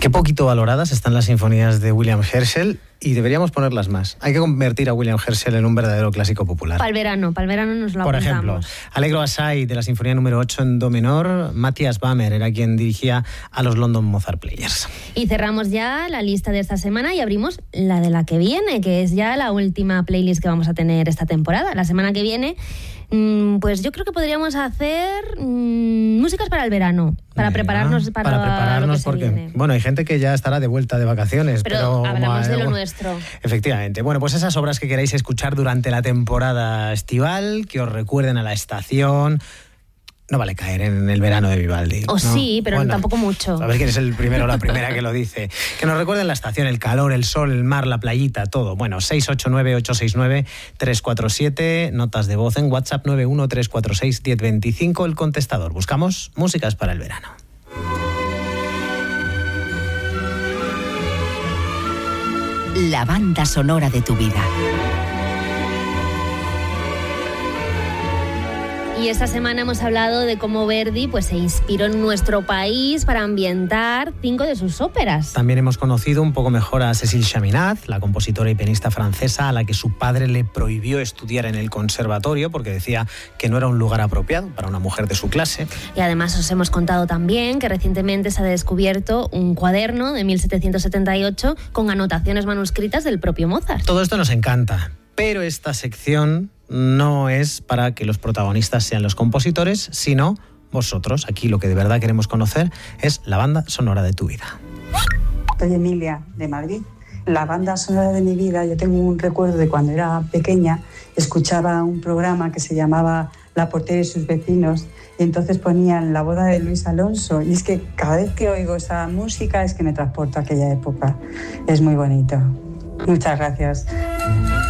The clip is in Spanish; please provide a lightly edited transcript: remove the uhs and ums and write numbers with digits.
Qué poquito valoradas están las sinfonías de William Herschel y deberíamos ponerlas más. Hay que convertir a William Herschel en un verdadero clásico popular. Para el verano nos lo apuntamos. Por ejemplo, Allegro Assai de la sinfonía número 8 en do menor, Matthias Bammer era quien dirigía a los London Mozart Players. Y cerramos ya la lista de esta semana y abrimos la de la que viene, que es ya la última playlist que vamos a tener esta temporada. La semana que viene, pues yo creo que podríamos hacer músicas para el verano, para prepararnos para lo que se viene. Bueno, hay gente que ya estará de vuelta de vacaciones, pero hablamos de lo nuestro. Efectivamente. Bueno, pues esas obras que queráis escuchar durante la temporada estival, que os recuerden a la estación. No vale caer en el verano de Vivaldi. ¿no? Sí, pero bueno, tampoco mucho. A ver quién es el primero o la primera que lo dice. Que nos recuerden la estación, el calor, el sol, el mar, la playita, todo. Bueno, 689-869-347, notas de voz en WhatsApp 913461025, el contestador. Buscamos músicas para el verano. La banda sonora de tu vida. Y esta semana hemos hablado de cómo Verdi se inspiró en nuestro país para ambientar 5 de sus óperas. También hemos conocido un poco mejor a Cécile Chaminade, la compositora y pianista francesa a la que su padre le prohibió estudiar en el conservatorio porque decía que no era un lugar apropiado para una mujer de su clase. Y además os hemos contado también que recientemente se ha descubierto un cuaderno de 1778 con anotaciones manuscritas del propio Mozart. Todo esto nos encanta, pero esta sección no es para que los protagonistas sean los compositores, sino vosotros. Aquí lo que de verdad queremos conocer es la banda sonora de tu vida. Soy Emilia, de Madrid. La banda sonora de mi vida, yo tengo un recuerdo de cuando era pequeña, escuchaba un programa que se llamaba La portera y sus vecinos, y entonces ponían La boda de Luis Alonso, y es que cada vez que oigo esa música es que me transporto a aquella época. Es muy bonito. Muchas gracias.